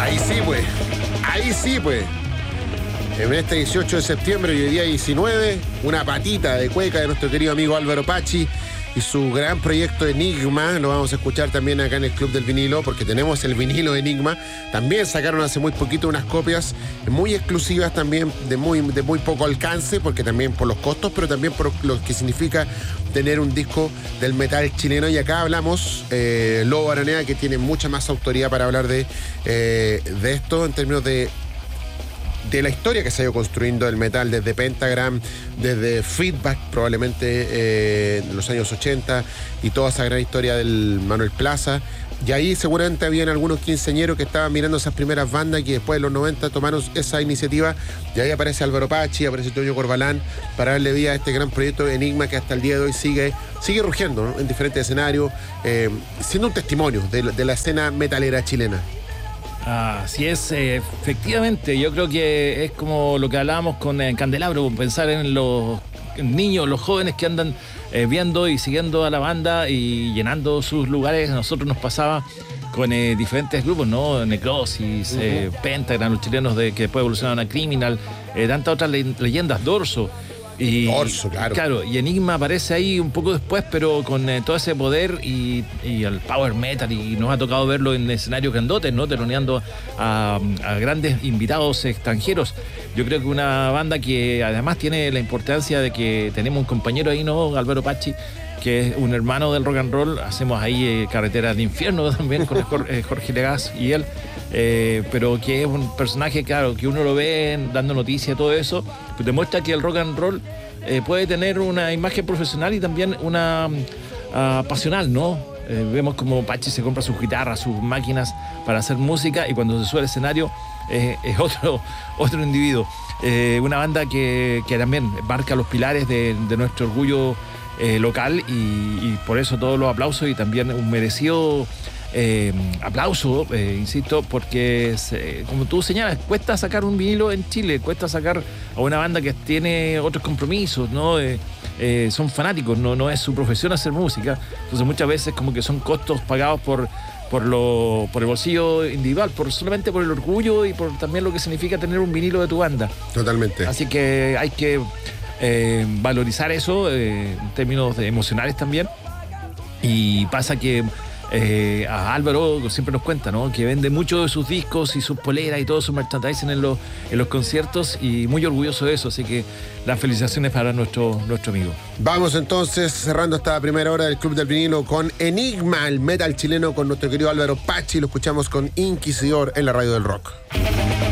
Ahí sí, pues. Ahí sí, pues. En este 18 de septiembre y hoy día 19, una patita de cueca de nuestro querido amigo Álvaro Pacci y su gran proyecto Enigma. Lo vamos a escuchar también acá en el Club del Vinilo, porque tenemos el vinilo Enigma. También sacaron hace muy poquito unas copias muy exclusivas también, de muy poco alcance, porque también por los costos, pero también por lo que significa tener un disco del metal chileno. Y acá hablamos, Lobo Aranea, que tiene mucha más autoridad para hablar de esto en términos de la historia que se ha ido construyendo el metal desde Pentagram, desde Feedback probablemente en los años 80 y toda esa gran historia del Manuel Plaza. Y ahí seguramente habían algunos quinceañeros que estaban mirando esas primeras bandas y que después de los 90 tomaron esa iniciativa, y ahí aparece Álvaro Pacci, aparece Toño Corbalán para darle vida a este gran proyecto de Enigma que hasta el día de hoy sigue rugiendo, ¿no?, en diferentes escenarios, siendo un testimonio de la escena metalera chilena. Así es, efectivamente, yo creo que es como lo que hablábamos con Candelabro, pensar en los niños, los jóvenes que andan viendo y siguiendo a la banda y llenando sus lugares. A nosotros nos pasaba con diferentes grupos, ¿no? Necrosis, Pentagram, los chilenos que después evolucionaron a Criminal, tantas otras leyendas, Dorso. Dorso, claro. Claro, y Enigma aparece ahí un poco después, pero con todo ese poder y el power metal, y nos ha tocado verlo en escenarios grandotes, ¿no?, teloneando a grandes invitados extranjeros. Yo creo que una banda que además tiene la importancia de que tenemos un compañero ahí, ¿no?, Álvaro Pacci, que es un hermano del rock and roll. Hacemos ahí Carreteras de Infierno también con Jorge Legaz y él. Pero que es un personaje, claro, que uno lo ve dando noticias, todo eso, pues demuestra que el rock and roll puede tener una imagen profesional y también una pasional, ¿no? Vemos como Pacci se compra sus guitarras, sus máquinas para hacer música, y cuando se sube al escenario es otro individuo. Una banda que también marca los pilares de nuestro orgullo local, y por eso todos los aplausos, y también un merecido aplauso, insisto, porque como tú señalas, cuesta sacar un vinilo en Chile, cuesta sacar a una banda que tiene otros compromisos, ¿no? Son fanáticos, no es su profesión hacer música, entonces muchas veces como que son costos pagados por el bolsillo individual, solamente por el orgullo y por también lo que significa tener un vinilo de tu banda. Totalmente. Así que hay que valorizar eso en términos emocionales también. Y pasa que a Álvaro siempre nos cuenta, ¿no?, que vende mucho de sus discos y sus poleras y todo su merchandising en los conciertos, y muy orgulloso de eso. Así que las felicitaciones para nuestro amigo. Vamos entonces cerrando esta primera hora del Club del Vinilo con Enigma, el metal chileno, con nuestro querido Álvaro Pacci. Lo escuchamos con Inquisidor en la radio del rock.